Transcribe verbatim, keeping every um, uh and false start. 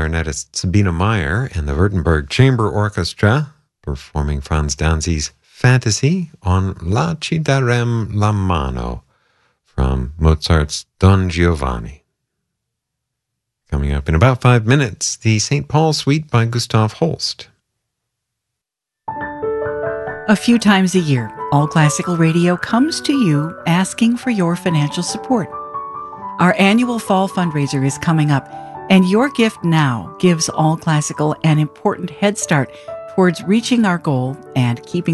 clarinetist Sabina Meyer and the Württemberg Chamber Orchestra performing Franz Danzi's Fantasy on La ci darem la mano from Mozart's Don Giovanni. Coming up in about five minutes, the Saint Paul Suite by Gustav Holst. A few times a year, All Classical Radio comes to you asking for your financial support. Our annual fall fundraiser is coming up, and your gift now gives All Classical an important head start towards reaching our goal and keeping